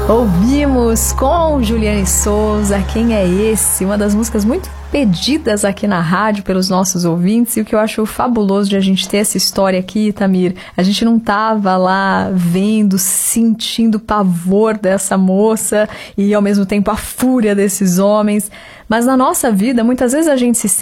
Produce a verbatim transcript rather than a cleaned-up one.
Ouvimos com Juliane Souza, Quem é Esse? Uma das músicas muito pedidas aqui na rádio pelos nossos ouvintes, e o que eu acho fabuloso de a gente ter essa história aqui, Tamir, a gente não tava lá vendo, sentindo o pavor dessa moça e ao mesmo tempo a fúria desses homens, mas na nossa vida muitas vezes a gente se